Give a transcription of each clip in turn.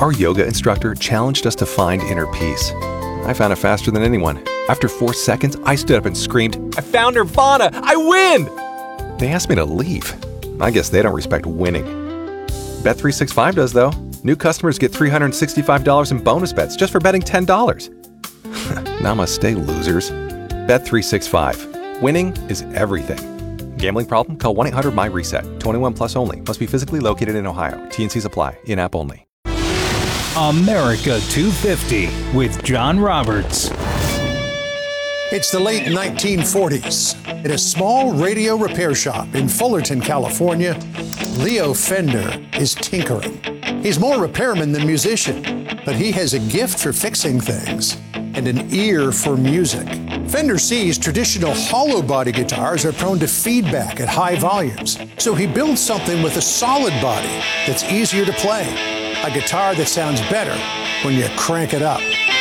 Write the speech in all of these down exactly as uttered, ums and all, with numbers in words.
Our yoga instructor challenged us to find inner peace. I found it faster than anyone. After four seconds, I stood up and screamed, "I found Nirvana! I win!" They asked me to leave. I guess they don't respect winning. Bet three sixty-five does, though. New customers get three hundred sixty-five dollars in bonus bets just for betting ten dollars. Namaste, losers. Bet three sixty-five. Winning is everything. Gambling problem? Call one eight hundred my reset. twenty-one plus only. Must be physically located in Ohio. T and Cs apply. In-app only. America two fifty with John Roberts. It's the late nineteen forties. At a small radio repair shop in Fullerton, California, Leo Fender is tinkering. He's more repairman than musician, but he has a gift for fixing things and an ear for music. Fender sees traditional hollow body guitars are prone to feedback at high volumes, so he builds something with a solid body that's easier to play, a guitar that sounds better when you crank it up.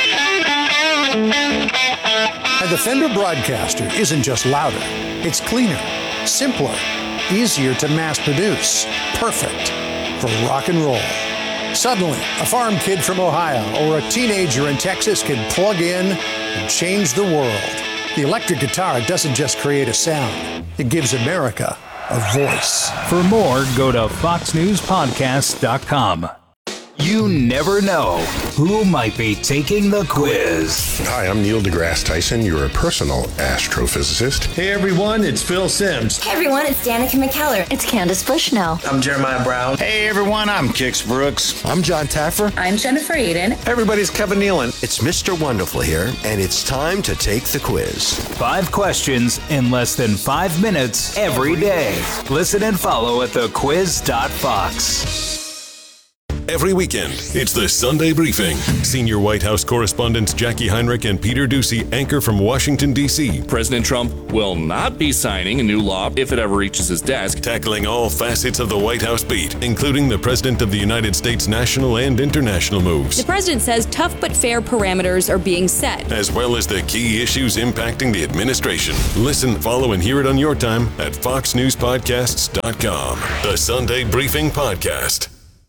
And the Fender Broadcaster isn't just louder, it's cleaner, simpler, easier to mass produce, perfect for rock and roll. Suddenly, a farm kid from Ohio or a teenager in Texas can plug in and change the world. The electric guitar doesn't just create a sound, it gives America a voice. For more, go to fox news podcast dot com. You never know who might be taking the quiz. Hi, I'm Neil deGrasse Tyson, your personal astrophysicist. Hey everyone, it's Phil Simms. Hey everyone, it's Danica McKellar. It's Candace Bushnell. I'm Jeremiah Brown. Hey everyone, I'm Kix Brooks. I'm John Taffer. I'm Jennifer Aiden. Everybody's Kevin Nealon. It's Mister Wonderful here, and it's time to take the quiz. Five questions in less than five minutes every day. Listen and follow at the quiz dot fox. Every weekend, it's the Sunday Briefing. Senior White House correspondents Jackie Heinrich and Peter Doocy anchor from Washington, D C President Trump will not be signing a new law if it ever reaches his desk. Tackling all facets of the White House beat, including the President of the United States national and international moves. The president says tough but fair parameters are being set, as well as the key issues impacting the administration. Listen, follow, and hear it on your time at fox news podcasts dot com. The Sunday Briefing Podcast.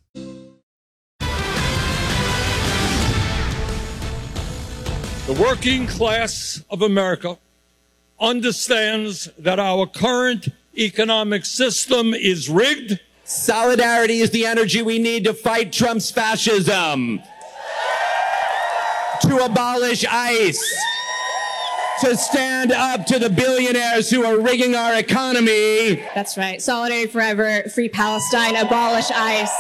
The working class of America understands that our current economic system is rigged. Solidarity is the energy we need to fight Trump's fascism, to abolish ICE, to stand up to the billionaires who are rigging our economy. That's right. Solidarity forever, free Palestine, abolish ICE.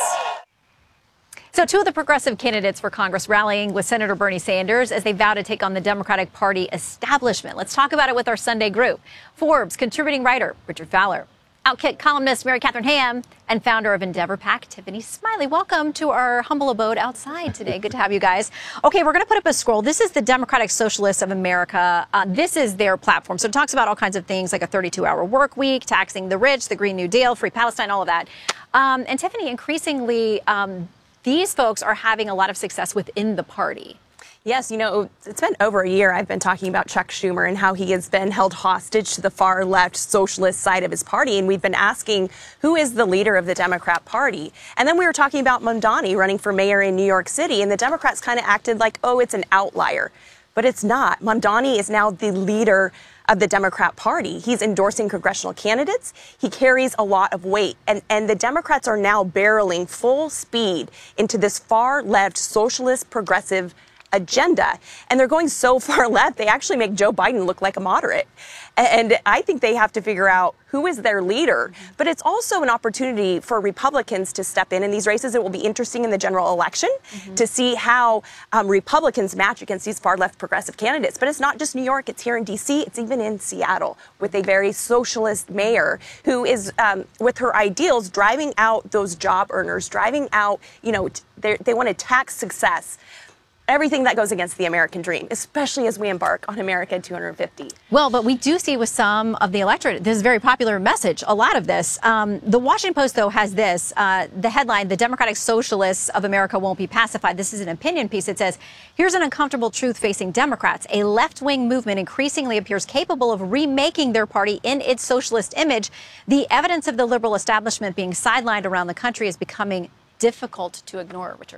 So two of the progressive candidates for Congress rallying with Senator Bernie Sanders as they vow to take on the Democratic Party establishment. Let's talk about it with our Sunday group. Forbes contributing writer Richard Fowler, Outkick columnist Mary Catherine Ham, and founder of Endeavor PAC, Tiffany Smiley. Welcome to our humble abode outside today. Good to have you guys. Okay, we're going to put up a scroll. This is the Democratic Socialists of America. Uh, this is their platform. So it talks about all kinds of things like a thirty-two hour work week, taxing the rich, the Green New Deal, free Palestine, all of that. Um, and Tiffany, increasingly, um, these folks are having a lot of success within the party. Yes, you know, it's been over a year I've been talking about Chuck Schumer and how he has been held hostage to the far left socialist side of his party. And we've been asking, who is the leader of the Democrat Party? And then we were talking about Mamdani running for mayor in New York City. And the Democrats kind of acted like, oh, it's an outlier. But it's not. Mamdani is now the leader of the Democrat Party. He's endorsing congressional candidates. He carries a lot of weight. And, and the Democrats are now barreling full speed into this far left socialist progressive agenda. And they're going so far left, they actually make Joe Biden look like a moderate. And I think they have to figure out who is their leader. But it's also an opportunity for Republicans to step in in these races. It will be interesting in the general election mm-hmm. to see how um, Republicans match against these far left progressive candidates. But it's not just New York. It's here in D C. It's even in Seattle with a very socialist mayor who is, um, with her ideals, driving out those job earners, driving out, you know, t- they want to tax success. Everything that goes against the American dream, especially as we embark on America two fifty. Well, but we do see with some of the electorate, this is a very popular message, a lot of this. Um, the Washington Post, though, has this, uh, the headline, "The Democratic Socialists of America Won't Be Pacified." This is an opinion piece. It says, here's an uncomfortable truth facing Democrats. A left-wing movement increasingly appears capable of remaking their party in its socialist image. The evidence of the liberal establishment being sidelined around the country is becoming difficult to ignore, Richard.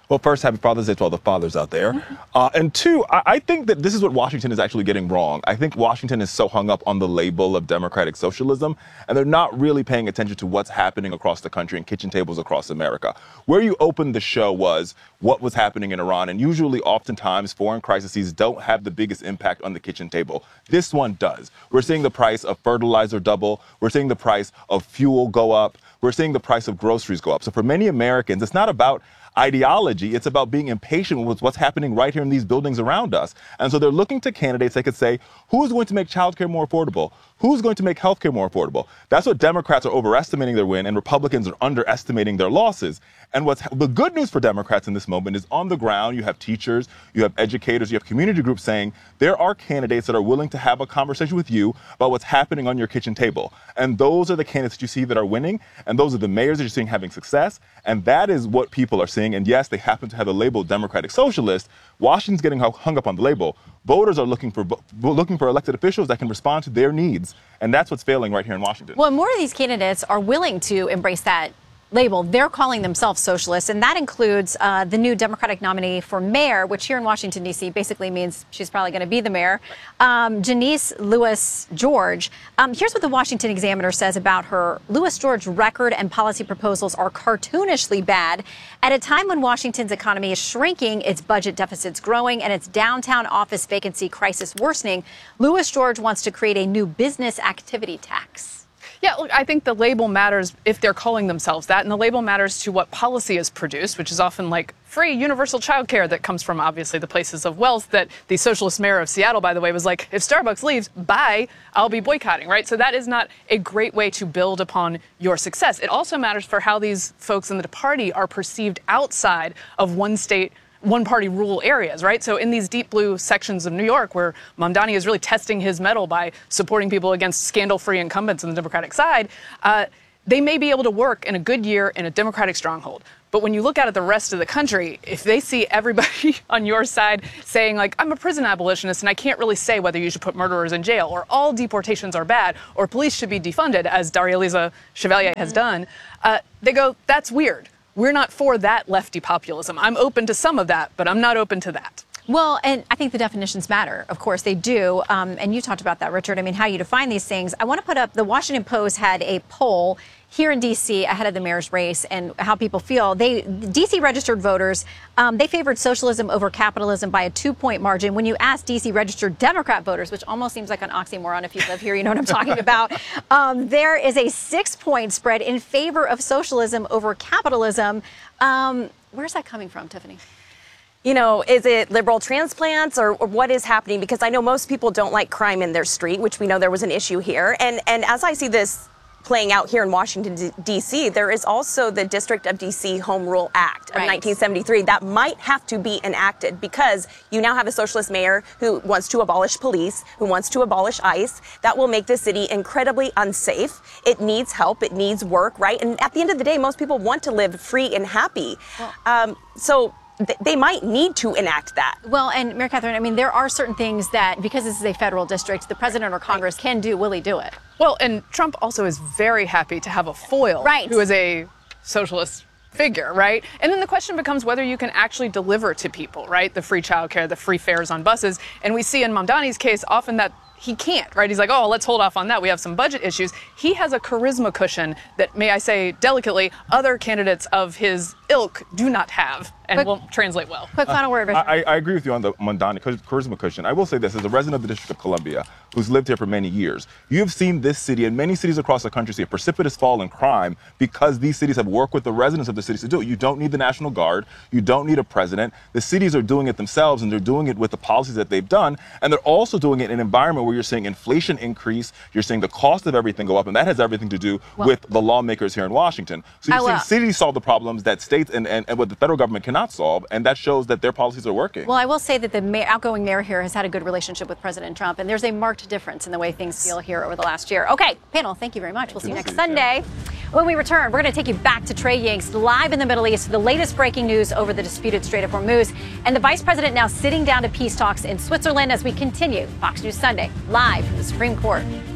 Well, first, happy Father's Day to all the fathers out there. Uh, and two, I, I think that this is what Washington is actually getting wrong. I think Washington is so hung up on the label of democratic socialism, and they're not really paying attention to what's happening across the country and kitchen tables across America. Where you opened the show was what was happening in Iran, and usually, oftentimes, foreign crises don't have the biggest impact on the kitchen table. This one does. We're seeing the price of fertilizer double. We're seeing the price of fuel go up. We're seeing the price of groceries go up. So for many Americans, it's not about ideology. It's about being impatient with what's happening right here in these buildings around us. And so they're looking to candidates that could say, who's going to make childcare more affordable? Who's going to make healthcare more affordable? That's what Democrats are overestimating their win, and Republicans are underestimating their losses. And what's the good news for Democrats in this moment is on the ground, you have teachers, you have educators, you have community groups saying there are candidates that are willing to have a conversation with you about what's happening on your kitchen table. And those are the candidates that you see that are winning, and those are the mayors that you're seeing having success. And that is what people are seeing. And yes, they happen to have the label Democratic Socialist. Washington's getting hung up on the label. Voters are looking for looking for elected officials that can respond to their needs. And that's what's failing right here in Washington. Well, more of these candidates are willing to embrace that label. They're calling themselves socialists, and that includes uh, the new Democratic nominee for mayor, which here in Washington, D C basically means she's probably going to be the mayor, um, Janice Lewis George. Um, here's what the Washington Examiner says about her. Lewis George's record and policy proposals are cartoonishly bad at a time when Washington's economy is shrinking, its budget deficits growing, and its downtown office vacancy crisis worsening. Lewis George wants to create a new business activity tax. Yeah, look, I think the label matters if they're calling themselves that, and the label matters to what policy is produced, which is often like free universal childcare that comes from obviously the places of wealth that the socialist mayor of Seattle, by the way, was like, if Starbucks leaves, bye, I'll be boycotting, right? So that is not a great way to build upon your success. It also matters for how these folks in the party are perceived outside of one state one-party rule areas, right? So in these deep blue sections of New York where Mamdani is really testing his mettle by supporting people against scandal-free incumbents on the Democratic side, uh, they may be able to work in a good year in a Democratic stronghold. But when you look out at the rest of the country, if they see everybody on your side saying, like, I'm a prison abolitionist and I can't really say whether you should put murderers in jail, or all deportations are bad, or police should be defunded, as Daria-Liza Chevalier has done, uh, they go, that's weird. We're not for that lefty populism. I'm open to some of that, but I'm not open to that. Well, and I think the definitions matter. Of course, they do. Um, and you talked about that, Richard. I mean, how you define these things. I want to put up, the Washington Post had a poll here in D C ahead of the mayor's race and how people feel. They D C registered voters, um, they favored socialism over capitalism by a two-point margin. When you ask D C registered Democrat voters, which almost seems like an oxymoron if you live here, you know what I'm talking about, um, there is a six-point spread in favor of socialism over capitalism. Um, where's that coming from, Tiffany? You know, is it liberal transplants or, or what is happening? Because I know most people don't like crime in their street, which we know there was an issue here. And, and as I see this playing out here in Washington, D C, there is also the District of D C Home Rule Act of right. nineteen seventy-three that might have to be enacted because you now have a socialist mayor who wants to abolish police, who wants to abolish ICE. That will make the city incredibly unsafe. It needs help. It needs work, right? And at the end of the day, most people want to live free and happy. Well, um, so they might need to enact that. Well, and Mary Catherine, I mean, there are certain things that, because this is a federal district, the president or Congress can do. Will he do it? Well, and Trump also is very happy to have a foil right. who is a socialist figure, right? And then the question becomes whether you can actually deliver to people, right? The free childcare, the free fares on buses. And we see in Mamdani's case often that he can't, right? He's like, oh, let's hold off on that. We have some budget issues. He has a charisma cushion that, may I say delicately, other candidates of his ilk do not have and quick, won't translate well. Quick final word, Richard. I, I agree with you on the Mamdani charisma cushion. I will say this, as a resident of the District of Columbia, who's lived here for many years, you've seen this city and many cities across the country see a precipitous fall in crime because these cities have worked with the residents of the cities to do it. You don't need the National Guard. You don't need a president. The cities are doing it themselves, and they're doing it with the policies that they've done. And they're also doing it in an environment where you're seeing inflation increase, you're seeing the cost of everything go up, and that has everything to do well, with the lawmakers here in Washington. So you're seeing cities solve the problems that states and, and, and what the federal government cannot solve, and that shows that their policies are working. Well, I will say that the mayor, outgoing mayor here has had a good relationship with President Trump, and there's a marked difference in the way things feel here over the last year. Okay, panel, thank you very much. We'll see you next Sunday. When we return, we're going to take you back to Trey Yingst, live in the Middle East, the latest breaking news over the disputed Strait of Hormuz, and the vice president now sitting down to peace talks in Switzerland as we continue Fox News Sunday, live from the Supreme Court.